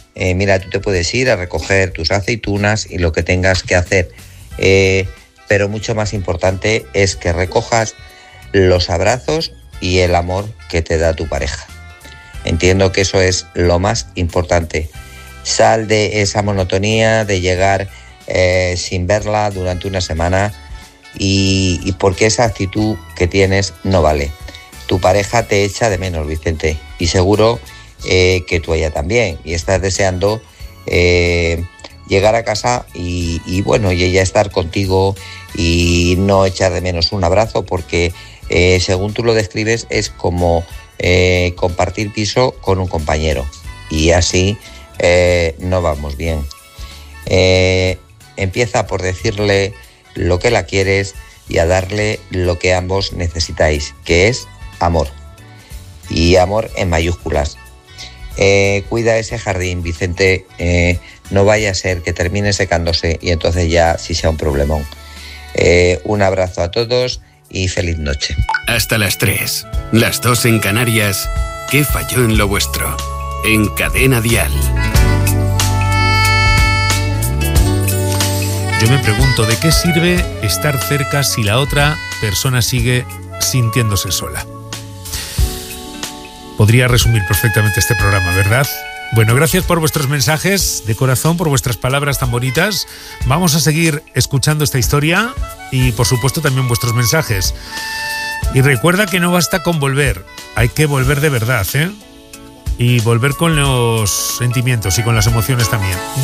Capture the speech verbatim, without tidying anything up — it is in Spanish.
eh, mira, tú te puedes ir a recoger tus aceitunas y lo que tengas que hacer. Eh, pero mucho más importante es que recojas los abrazos y el amor que te da tu pareja. Entiendo que eso es lo más importante. Sal de esa monotonía de llegar eh, sin verla durante una semana y, y porque esa actitud que tienes no vale. Tu pareja te echa de menos, Vicente, y seguro eh, que tú a ella también, y estás deseando eh, llegar a casa y, y bueno, y ella estar contigo y no echar de menos un abrazo, porque eh, según tú lo describes es como eh, compartir piso con un compañero, y así eh, no vamos bien. Eh, empieza por decirle lo que la quieres y a darle lo que ambos necesitáis, que es amor, y amor en mayúsculas. Eh, cuida ese jardín, Vicente, eh, no vaya a ser que termine secándose y entonces ya sí sea un problemón. Eh, un abrazo a todos y feliz noche. Hasta las tres, las dos en Canarias. ¿Qué falló en lo vuestro? En Cadena Dial. Yo me pregunto, ¿de qué sirve estar cerca si la otra persona sigue sintiéndose sola? Podría resumir perfectamente este programa, ¿verdad? Bueno, gracias por vuestros mensajes de corazón, por vuestras palabras tan bonitas. Vamos a seguir escuchando esta historia y, por supuesto, también vuestros mensajes. Y recuerda que no basta con volver, hay que volver de verdad, ¿eh? Y volver con los sentimientos y con las emociones también.